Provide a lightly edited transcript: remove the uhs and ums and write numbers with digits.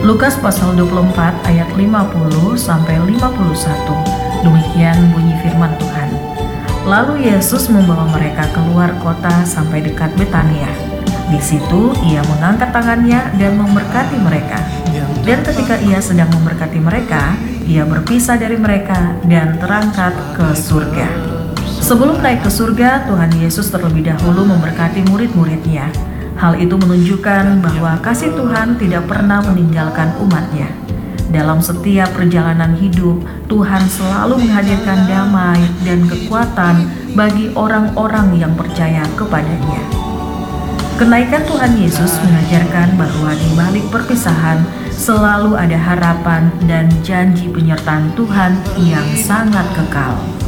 Lukas pasal 24 ayat 50 sampai 51. Demikian bunyi firman Tuhan. Lalu Yesus membawa mereka keluar kota sampai dekat Betania. Di situ ia mengangkat tangannya dan memberkati mereka. Dan ketika ia sedang memberkati mereka, ia berpisah dari mereka dan terangkat ke surga. Sebelum naik ke surga, Tuhan Yesus terlebih dahulu memberkati murid-muridnya. Hal itu menunjukkan bahwa kasih Tuhan tidak pernah meninggalkan umatnya. Dalam setiap perjalanan hidup, Tuhan selalu menghadirkan damai dan kekuatan bagi orang-orang yang percaya kepadanya. Kenaikan Tuhan Yesus mengajarkan bahwa di balik perpisahan selalu ada harapan dan janji penyertaan Tuhan yang sangat kekal.